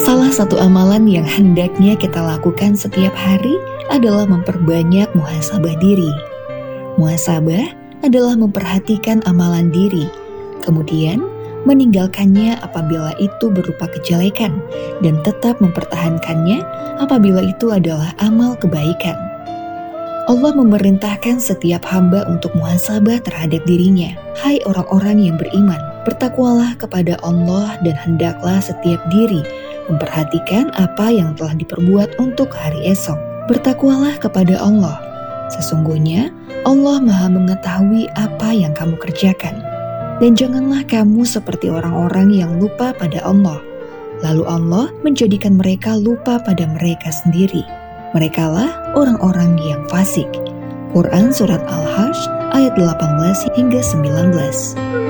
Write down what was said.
Salah satu amalan yang hendaknya kita lakukan setiap hari adalah memperbanyak muhasabah diri. Muhasabah adalah memperhatikan amalan diri, kemudian meninggalkannya apabila itu berupa kejelekan, dan tetap mempertahankannya apabila itu adalah amal kebaikan. Allah memerintahkan setiap hamba untuk muhasabah terhadap dirinya. Hai orang-orang yang beriman, bertakwalah kepada Allah dan hendaklah setiap diri memperhatikan apa yang telah diperbuat untuk hari esok. Bertakwalah kepada Allah. Sesungguhnya Allah Maha mengetahui apa yang kamu kerjakan. Dan janganlah kamu seperti orang-orang yang lupa pada Allah, lalu Allah menjadikan mereka lupa pada mereka sendiri. Merekalah orang-orang yang fasik. Quran Surat Al-Hajj ayat 18 hingga 19.